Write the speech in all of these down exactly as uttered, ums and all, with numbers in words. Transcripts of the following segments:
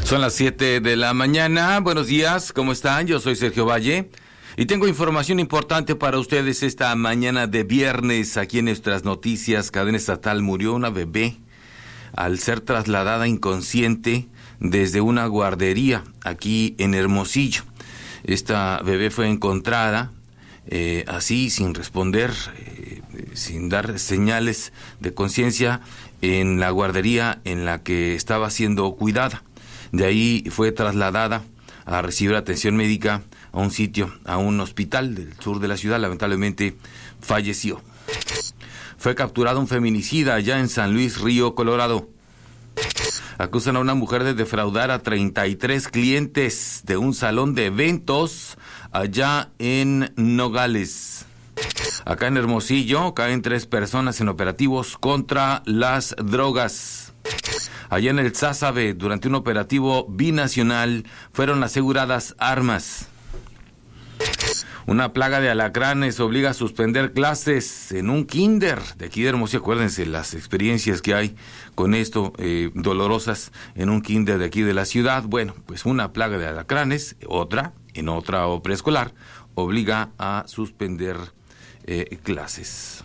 Son las siete de la mañana. Buenos días, ¿cómo están? Yo soy Sergio Valle y tengo información importante para ustedes esta mañana de viernes. Aquí en nuestras noticias, cadena estatal, murió una bebé al ser trasladada inconsciente desde una guardería aquí en Hermosillo. Esta bebé fue encontrada eh, así, sin responder, eh, sin dar señales de conciencia, en la guardería en la que estaba siendo cuidada. De ahí fue trasladada a recibir atención médica a un sitio, a un hospital del sur de la ciudad. Lamentablemente falleció. Fue capturado un feminicida allá en San Luis Río Colorado. Acusan a una mujer de defraudar a treinta y tres clientes de un salón de eventos allá en Nogales. Acá en Hermosillo caen tres personas en operativos contra las drogas. Allá en el Sázabe, durante un operativo binacional, fueron aseguradas armas. Una plaga de alacranes obliga a suspender clases en un kinder de aquí de Hermosillo. Acuérdense las experiencias que hay con esto, eh, dolorosas, en un kinder de aquí de la ciudad. Bueno, pues una plaga de alacranes, otra, en otra o preescolar, obliga a suspender eh, clases.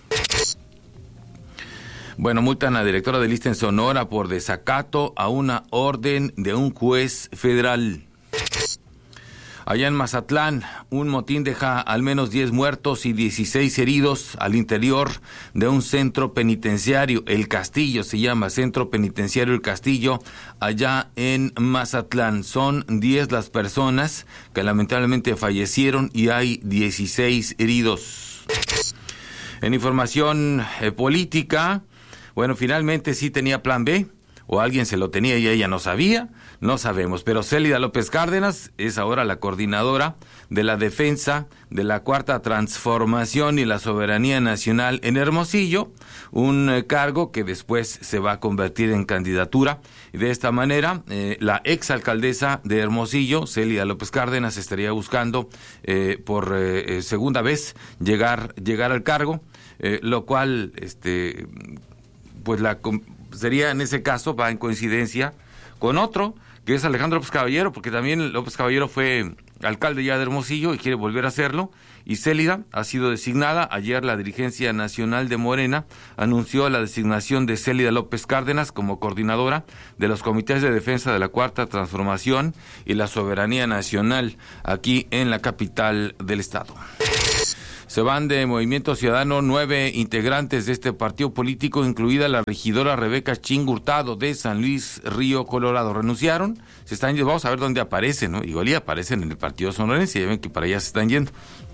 Bueno, multan a la directora del I S S S te en Sonora por desacato a una orden de un juez federal. Allá en Mazatlán, un motín deja al menos diez muertos y dieciséis heridos al interior de un centro penitenciario. El Castillo se llama, Centro Penitenciario El Castillo, allá en Mazatlán. Son diez las personas que lamentablemente fallecieron y hay dieciséis heridos. En información eh, política, bueno, finalmente sí tenía plan B, o alguien se lo tenía y ella no sabía, no sabemos. Pero Célida López Cárdenas es ahora la coordinadora de la defensa de la Cuarta Transformación y la Soberanía Nacional en Hermosillo, un eh, cargo que después se va a convertir en candidatura. Y de esta manera, eh, la exalcaldesa de Hermosillo, Célida López Cárdenas, estaría buscando eh, por eh, segunda vez llegar, llegar al cargo, eh, lo cual, este... pues la sería en ese caso, va en coincidencia con otro, que es Alejandro López Caballero, porque también López Caballero fue alcalde ya de Hermosillo y quiere volver a hacerlo, y Célida ha sido designada. Ayer la dirigencia nacional de Morena anunció la designación de Célida López Cárdenas como coordinadora de los comités de defensa de la Cuarta Transformación y la Soberanía Nacional aquí en la capital del estado. Se van de Movimiento Ciudadano nueve integrantes de este partido político, incluida la regidora Rebeca Ching Hurtado de San Luis Río Colorado. Renunciaron, se están yendo, vamos a ver dónde aparecen, ¿no? Igual y aparecen en el partido sonorense, ya ven que para allá se están yendo.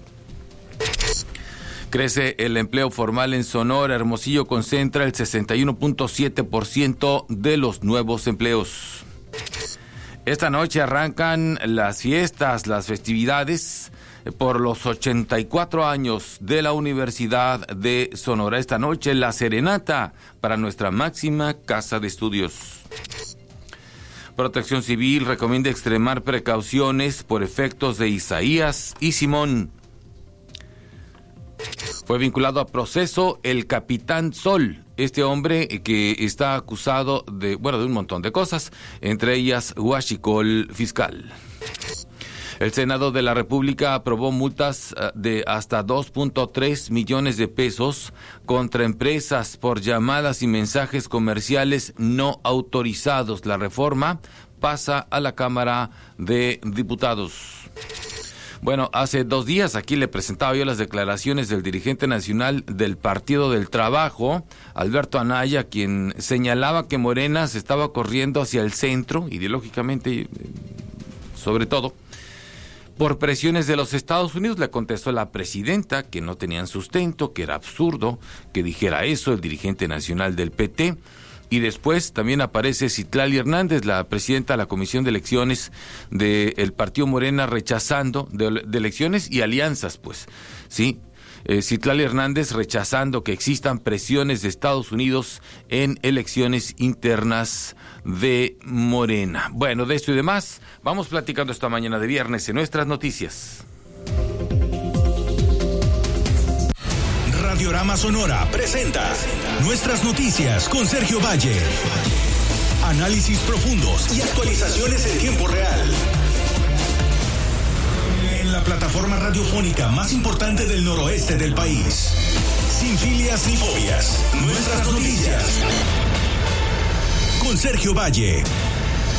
Crece el empleo formal en Sonora. Hermosillo concentra el sesenta y uno punto siete por ciento de los nuevos empleos. Esta noche arrancan las fiestas, las festividades por los ochenta y cuatro años de la Universidad de Sonora. Esta noche la serenata para nuestra máxima casa de estudios. Protección Civil recomienda extremar precauciones por efectos de Isaías y Simón. Fue vinculado a proceso el Capitán Sol, este hombre que está acusado de, bueno, de un montón de cosas, entre ellas huachicol fiscal. El Senado de la República aprobó multas de hasta dos punto tres millones de pesos contra empresas por llamadas y mensajes comerciales no autorizados. La reforma pasa a la Cámara de Diputados. Bueno, hace dos días aquí le presentaba yo las declaraciones del dirigente nacional del Partido del Trabajo, Alberto Anaya, quien señalaba que Morena se estaba corriendo hacia el centro, ideológicamente, sobre todo, por presiones de los Estados Unidos. Le contestó la presidenta que no tenían sustento, que era absurdo que dijera eso el dirigente nacional del P T. Y después también aparece Citlali Hernández, la presidenta de la Comisión de Elecciones del Partido Morena, rechazando de, de elecciones y alianzas, pues, sí. Eh, Citlali Hernández rechazando que existan presiones de Estados Unidos en elecciones internas de Morena. Bueno, de esto y demás vamos platicando esta mañana de viernes en nuestras noticias. Radiorama Sonora presenta Nuestras Noticias con Sergio Valle. análisis profundos y actualizaciones en tiempo real. En la plataforma radiofónica más importante del noroeste del país. Sin filias ni fobias. Nuestras noticias. Con Sergio Valle.